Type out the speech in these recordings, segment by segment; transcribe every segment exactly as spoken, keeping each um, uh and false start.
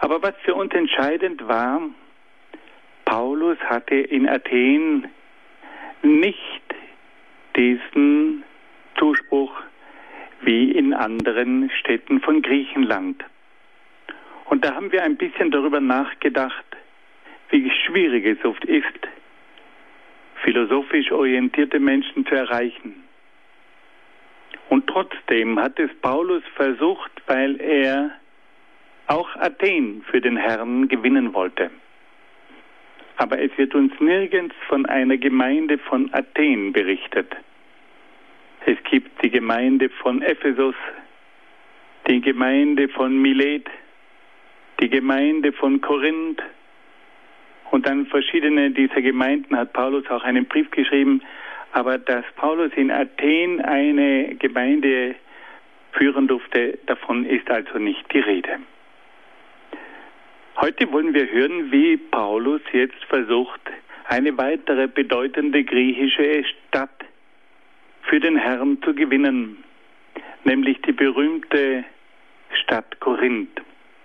Aber was für uns entscheidend war, Paulus hatte in Athen nicht diesen Zuspruch wie in anderen Städten von Griechenland. Und da haben wir ein bisschen darüber nachgedacht, wie schwierig es oft ist, philosophisch orientierte Menschen zu erreichen. Und trotzdem hat es Paulus versucht, weil er auch Athen für den Herrn gewinnen wollte. Aber es wird uns nirgends von einer Gemeinde von Athen berichtet. Es gibt die Gemeinde von Ephesus, die Gemeinde von Milet, die Gemeinde von Korinth. Und an verschiedene dieser Gemeinden hat Paulus auch einen Brief geschrieben. Aber dass Paulus in Athen eine Gemeinde führen durfte, davon ist also nicht die Rede. Heute wollen wir hören, wie Paulus jetzt versucht, eine weitere bedeutende griechische Stadt für den Herrn zu gewinnen, nämlich die berühmte Stadt Korinth.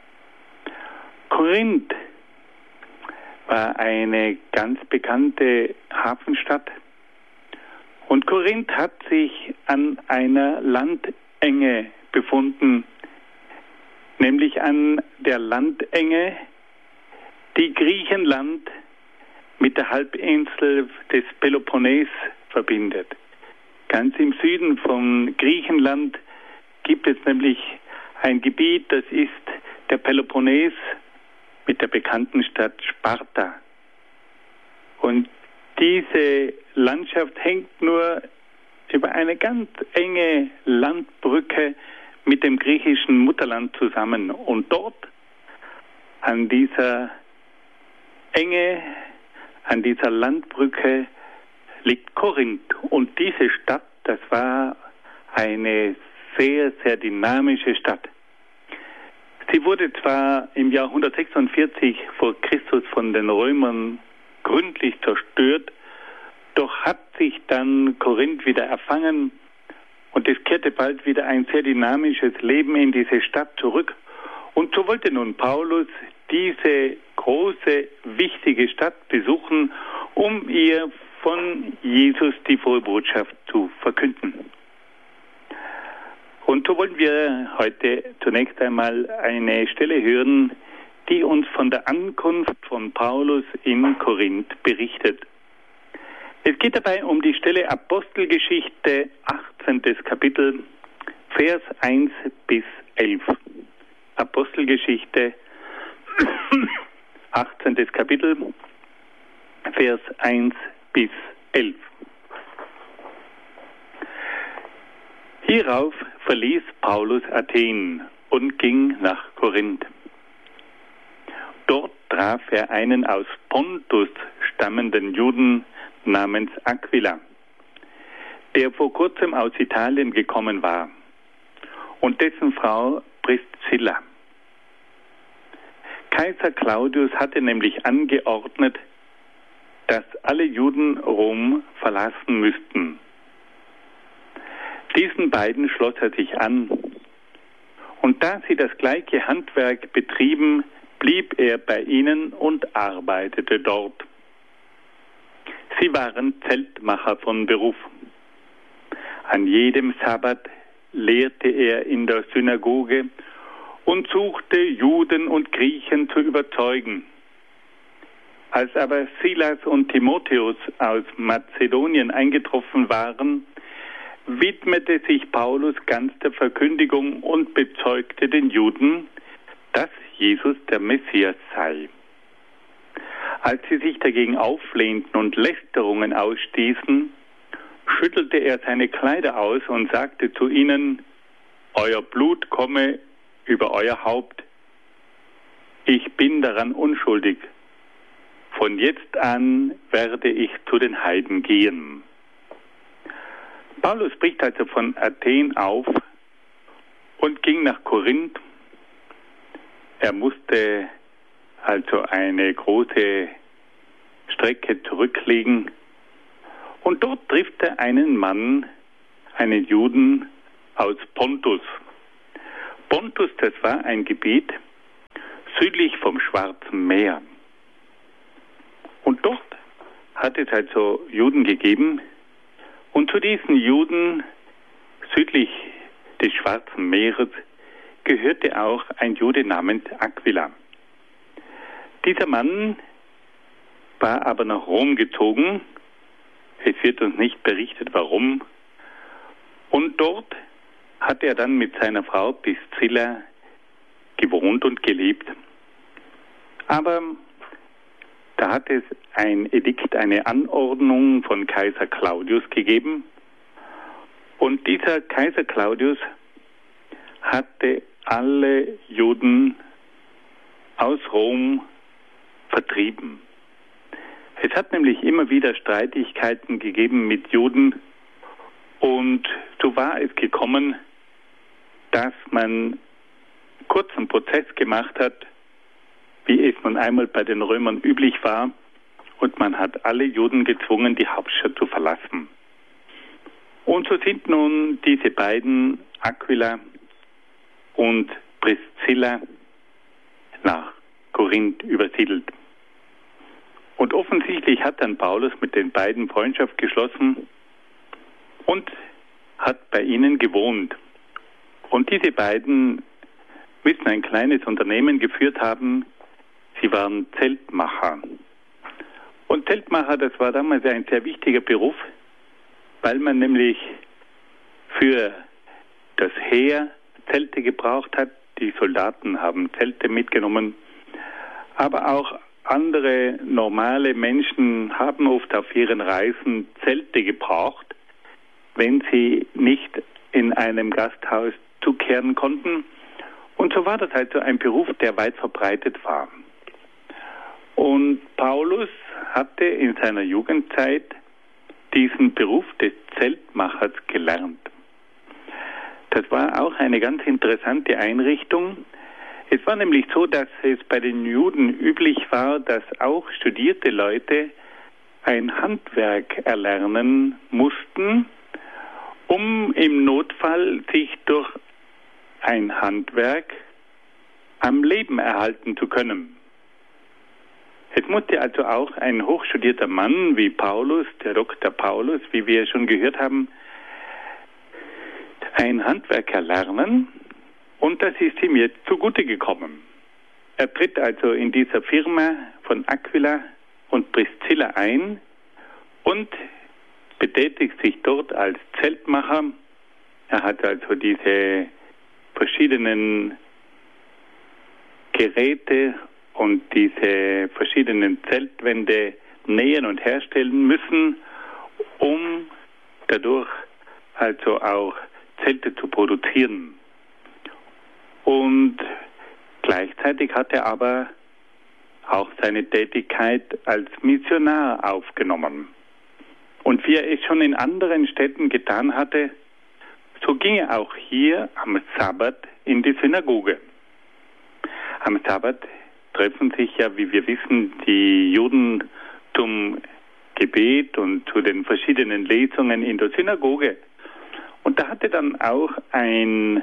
Korinth war eine ganz bekannte Hafenstadt und Korinth hat sich an einer Landenge befunden, nämlich an der Landenge, die Griechenland mit der Halbinsel des Peloponnes verbindet. Ganz im Süden von Griechenland gibt es nämlich ein Gebiet, das ist der Peloponnes mit der bekannten Stadt Sparta. Und diese Landschaft hängt nur über eine ganz enge Landbrücke mit dem griechischen Mutterland zusammen. Und dort, an dieser Enge, an dieser Landbrücke, liegt Korinth. Und diese Stadt, das war eine sehr, sehr dynamische Stadt. Sie wurde zwar im Jahr hundertsechsundvierzig vor Christus von den Römern gründlich zerstört, doch hat sich dann Korinth wieder erfangen und es kehrte bald wieder ein sehr dynamisches Leben in diese Stadt zurück. Und so wollte nun Paulus diese große, wichtige Stadt besuchen, um ihr von Jesus die frohe Botschaft zu verkünden. Und so wollen wir heute zunächst einmal eine Stelle hören, die uns von der Ankunft von Paulus in Korinth berichtet. Es geht dabei um die Stelle Apostelgeschichte, achtzehntes Kapitel, Vers eins bis elf. Apostelgeschichte, achtzehntes Kapitel, Vers eins bis elf. Hierauf verließ Paulus Athen und ging nach Korinth. Dort traf er einen aus Pontus stammenden Juden namens Aquila, der vor kurzem aus Italien gekommen war, und dessen Frau Priscilla. Kaiser Claudius hatte nämlich angeordnet, dass alle Juden Rom verlassen müssten. Diesen beiden schloss er sich an, und da sie das gleiche Handwerk betrieben, blieb er bei ihnen und arbeitete dort. Sie waren Zeltmacher von Beruf. An jedem Sabbat lehrte er in der Synagoge und suchte Juden und Griechen zu überzeugen. Als aber Silas und Timotheus aus Mazedonien eingetroffen waren, widmete sich Paulus ganz der Verkündigung und bezeugte den Juden, dass Jesus der Messias sei. Als sie sich dagegen auflehnten und Lästerungen ausstießen, schüttelte er seine Kleider aus und sagte zu ihnen: Euer Blut komme über euer Haupt. Ich bin daran unschuldig. Von jetzt an werde ich zu den Heiden gehen. Paulus bricht also von Athen auf und ging nach Korinth. Er musste also eine große Strecke zurücklegen. Und dort trifft er einen Mann, einen Juden aus Pontus. Pontus, das war ein Gebiet südlich vom Schwarzen Meer. Und dort hat es also Juden gegeben. Und zu diesen Juden südlich des Schwarzen Meeres gehörte auch ein Jude namens Aquila. Dieser Mann war aber nach Rom gezogen. Es wird uns nicht berichtet, warum. Und dort hat er dann mit seiner Frau Priscilla gewohnt und gelebt. Aber da hat es ein Edikt, eine Anordnung von Kaiser Claudius gegeben. Und dieser Kaiser Claudius hatte alle Juden aus Rom vertrieben. Es hat nämlich immer wieder Streitigkeiten gegeben mit Juden und so war es gekommen, dass man kurzen Prozess gemacht hat, wie es nun einmal bei den Römern üblich war, und man hat alle Juden gezwungen, die Hauptstadt zu verlassen. Und so sind nun diese beiden, Aquila und Priscilla, nach Korinth übersiedelt. Und offensichtlich hat dann Paulus mit den beiden Freundschaft geschlossen und hat bei ihnen gewohnt. Und diese beiden müssen ein kleines Unternehmen geführt haben. Sie waren Zeltmacher. Und Zeltmacher, das war damals ein sehr wichtiger Beruf, weil man nämlich für das Heer Zelte gebraucht hat. Die Soldaten haben Zelte mitgenommen, aber auch andere normale Menschen haben oft auf ihren Reisen Zelte gebraucht, wenn sie nicht in einem Gasthaus zukehren konnten. Und so war das also ein Beruf, der weit verbreitet war. Und Paulus hatte in seiner Jugendzeit diesen Beruf des Zeltmachers gelernt. Das war auch eine ganz interessante Einrichtung. Es war nämlich so, dass es bei den Juden üblich war, dass auch studierte Leute ein Handwerk erlernen mussten, um im Notfall sich durch ein Handwerk am Leben erhalten zu können. Es musste also auch ein hochstudierter Mann wie Paulus, der Doktor Paulus, wie wir schon gehört haben, ein Handwerk erlernen, und das ist ihm jetzt zugute gekommen. Er tritt also in dieser Firma von Aquila und Priscilla ein und betätigt sich dort als Zeltmacher. Er hat also diese verschiedenen Geräte und diese verschiedenen Zeltwände nähen und herstellen müssen, um dadurch also auch Zelte zu produzieren. Und gleichzeitig hat er aber auch seine Tätigkeit als Missionar aufgenommen. Und wie er es schon in anderen Städten getan hatte, so ging er auch hier am Sabbat in die Synagoge. Am Sabbat treffen sich ja, wie wir wissen, die Juden zum Gebet und zu den verschiedenen Lesungen in der Synagoge. Und da hatte dann auch ein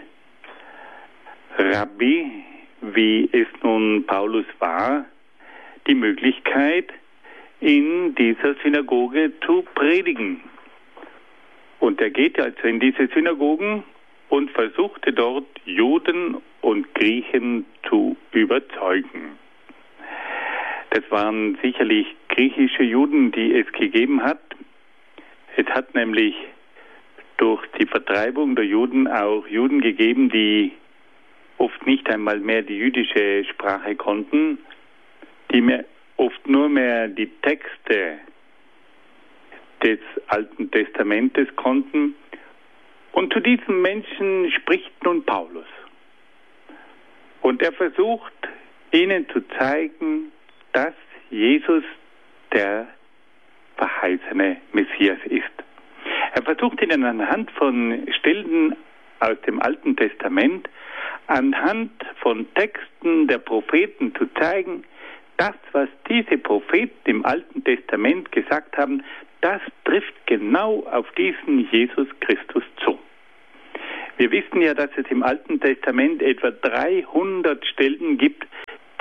Rabbi, wie es nun Paulus war, die Möglichkeit, in dieser Synagoge zu predigen. Und er geht also in diese Synagogen und versuchte dort Juden und Griechen zu überzeugen. Das waren sicherlich griechische Juden, die es gegeben hat. Es hat nämlich durch die Vertreibung der Juden auch Juden gegeben, die oft nicht einmal mehr die jüdische Sprache konnten, die mehr, oft nur mehr die Texte des Alten Testamentes konnten. Und zu diesen Menschen spricht nun Paulus. Und er versucht, ihnen zu zeigen, dass Jesus der verheißene Messias ist. Er versucht ihnen anhand von Stellen aus dem Alten Testament, anhand von Texten der Propheten zu zeigen, das, was diese Propheten im Alten Testament gesagt haben, das trifft genau auf diesen Jesus Christus zu. Wir wissen ja, dass es im Alten Testament etwa dreihundert Stellen gibt,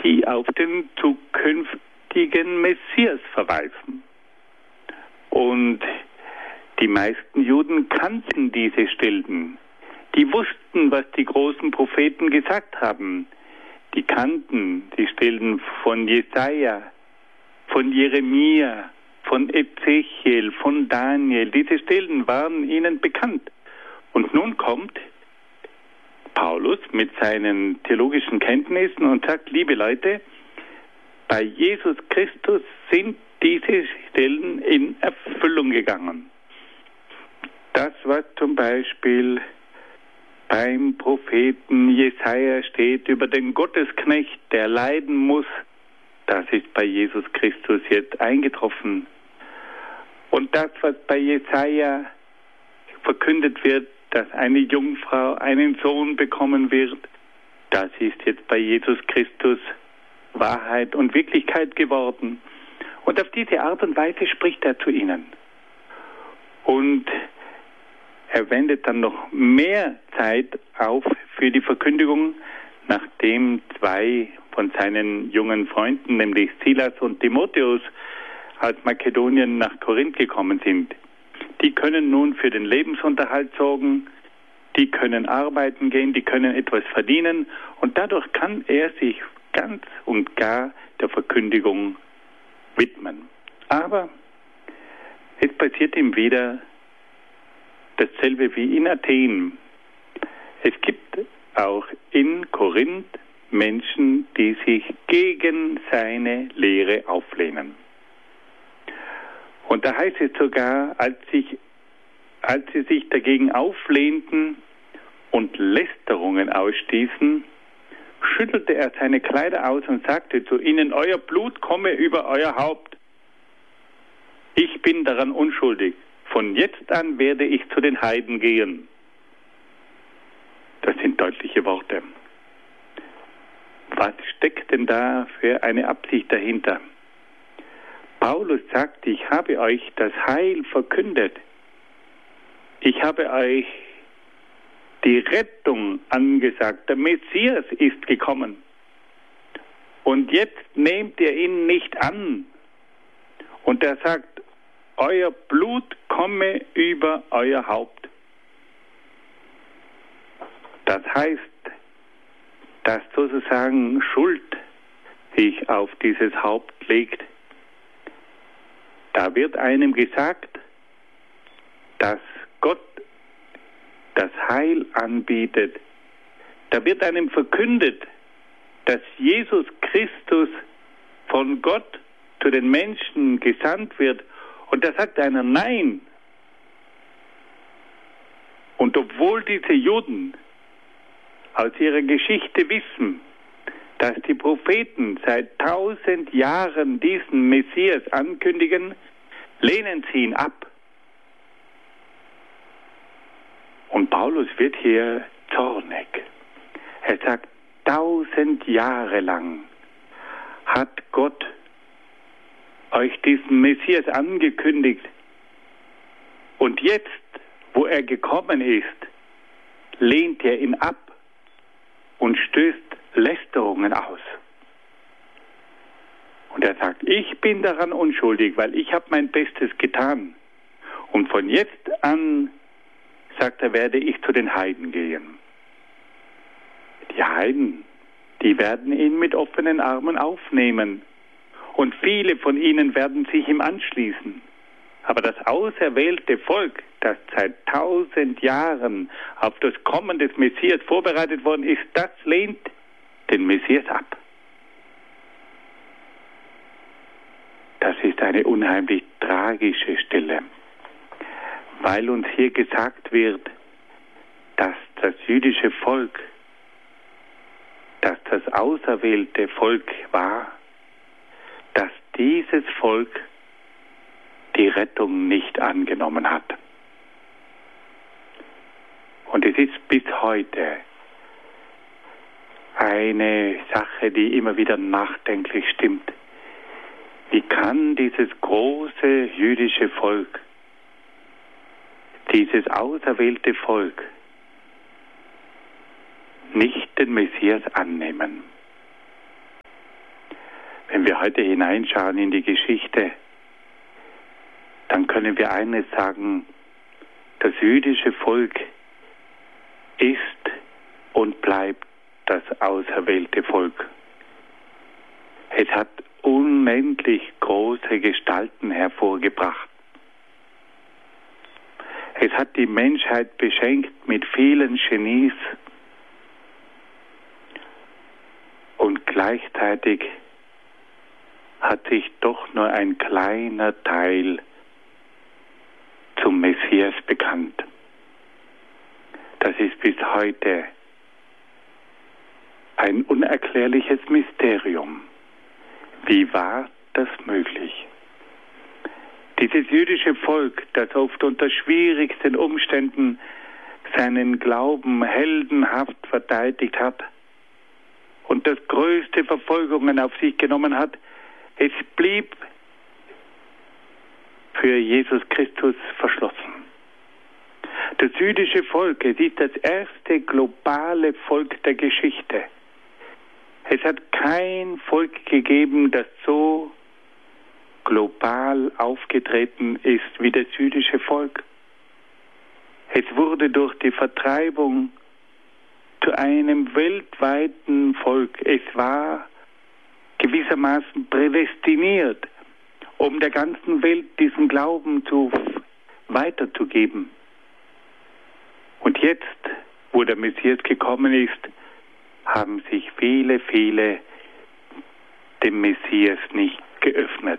die auf den zukünftigen Messias verweisen. Und die meisten Juden kannten diese Stellen. Die wussten, was die großen Propheten gesagt haben. Die kannten die Stellen von Jesaja, von Jeremia, von Ezechiel, von Daniel. Diese Stellen waren ihnen bekannt. Und nun kommt Paulus mit seinen theologischen Kenntnissen und sagt, liebe Leute, bei Jesus Christus sind diese Stellen in Erfüllung gegangen. Das, was zum Beispiel beim Propheten Jesaja steht über den Gottesknecht, der leiden muss, das ist bei Jesus Christus jetzt eingetroffen. Und das, was bei Jesaja verkündet wird, dass eine Jungfrau einen Sohn bekommen wird, das ist jetzt bei Jesus Christus Wahrheit und Wirklichkeit geworden. Und auf diese Art und Weise spricht er zu ihnen. Und er wendet dann noch mehr Zeit auf für die Verkündigung, nachdem zwei von seinen jungen Freunden, nämlich Silas und Timotheus, aus Makedonien nach Korinth gekommen sind. Die können nun für den Lebensunterhalt sorgen, die können arbeiten gehen, die können etwas verdienen und dadurch kann er sich ganz und gar der Verkündigung widmen. Aber es passiert ihm wieder dasselbe wie in Athen. Es gibt auch in Korinth Menschen, die sich gegen seine Lehre auflehnen. Und da heißt es sogar, als, sich, als sie sich dagegen auflehnten und Lästerungen ausstießen, schüttelte er seine Kleider aus und sagte zu ihnen, euer Blut komme über euer Haupt. Ich bin daran unschuldig. Von jetzt an werde ich zu den Heiden gehen. Das sind deutliche Worte. Was steckt denn da für eine Absicht dahinter? Paulus sagt, ich habe euch das Heil verkündet. Ich habe euch die Rettung angesagt. Der Messias ist gekommen. Und jetzt nehmt ihr ihn nicht an. Und er sagt, euer Blut komme über euer Haupt. Das heißt, dass sozusagen Schuld sich auf dieses Haupt legt. Da wird einem gesagt, dass Gott das Heil anbietet. Da wird einem verkündet, dass Jesus Christus von Gott zu den Menschen gesandt wird. Und da sagt einer Nein. Und obwohl diese Juden aus ihrer Geschichte wissen, dass die Propheten seit tausend Jahren diesen Messias ankündigen, lehnen sie ihn ab. Und Paulus wird hier zornig. Er sagt, tausend Jahre lang hat Gott euch diesen Messias angekündigt. Und jetzt, wo er gekommen ist, lehnt er ihn ab und stößt Lästerungen aus. Und er sagt, ich bin daran unschuldig, weil ich habe mein Bestes getan. Und von jetzt an, sagt er, werde ich zu den Heiden gehen. Die Heiden, die werden ihn mit offenen Armen aufnehmen. Und viele von ihnen werden sich ihm anschließen. Aber das auserwählte Volk, das seit tausend Jahren auf das Kommen des Messias vorbereitet worden ist, das lehnt den Messias ab. Das ist eine unheimlich tragische Stelle, weil uns hier gesagt wird, dass das jüdische Volk, dass das auserwählte Volk war, dass dieses Volk die Rettung nicht angenommen hat. Und es ist bis heute eine Sache, die immer wieder nachdenklich stimmt. Wie kann dieses große jüdische Volk, dieses auserwählte Volk, nicht den Messias annehmen? Wenn wir heute hineinschauen in die Geschichte, dann können wir eines sagen: Das jüdische Volk ist und bleibt das auserwählte Volk. Es hat unendlich große Gestalten hervorgebracht. Es hat die Menschheit beschenkt mit vielen Genies und gleichzeitig hat sich doch nur ein kleiner Teil zum Messias bekannt. Das ist bis heute ein unerklärliches Mysterium. Wie war das möglich? Dieses jüdische Volk, das oft unter schwierigsten Umständen seinen Glauben heldenhaft verteidigt hat und das größte Verfolgungen auf sich genommen hat, es blieb für Jesus Christus verschlossen. Das jüdische Volk, es ist das erste globale Volk der Geschichte. Es hat kein Volk gegeben, das so global aufgetreten ist wie das jüdische Volk. Es wurde durch die Vertreibung zu einem weltweiten Volk. Es war gewissermaßen prädestiniert, um der ganzen Welt diesen Glauben zu weiterzugeben. Und jetzt, wo der Messias gekommen ist, haben sich viele, viele dem Messias nicht geöffnet.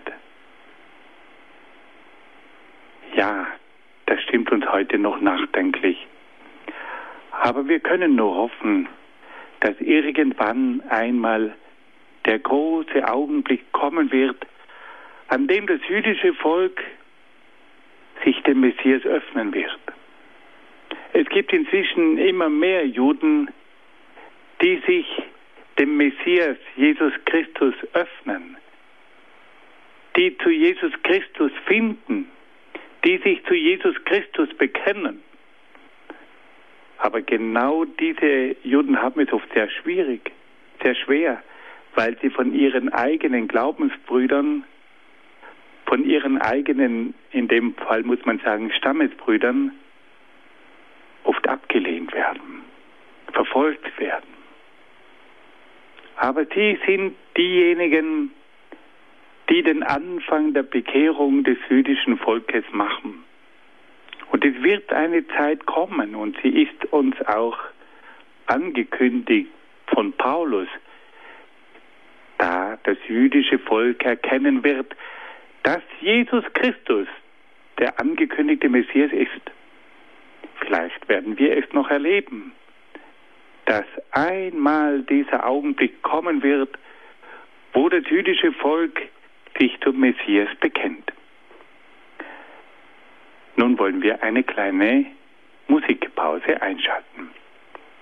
Ja, das stimmt uns heute noch nachdenklich. Aber wir können nur hoffen, dass irgendwann einmal der große Augenblick kommen wird, an dem das jüdische Volk sich dem Messias öffnen wird. Es gibt inzwischen immer mehr Juden, die sich dem Messias, Jesus Christus, öffnen, die zu Jesus Christus finden, die sich zu Jesus Christus bekennen. Aber genau diese Juden haben es oft sehr schwierig, sehr schwer, weil sie von ihren eigenen Glaubensbrüdern, von ihren eigenen, in dem Fall muss man sagen, Stammesbrüdern, oft abgelehnt werden, verfolgt werden. Aber sie sind diejenigen, die den Anfang der Bekehrung des jüdischen Volkes machen. Und es wird eine Zeit kommen, und sie ist uns auch angekündigt von Paulus, da das jüdische Volk erkennen wird, dass Jesus Christus der angekündigte Messias ist. Vielleicht werden wir es noch erleben, dass einmal dieser Augenblick kommen wird, wo das jüdische Volk sich zum Messias bekennt. Nun wollen wir eine kleine Musikpause einschalten.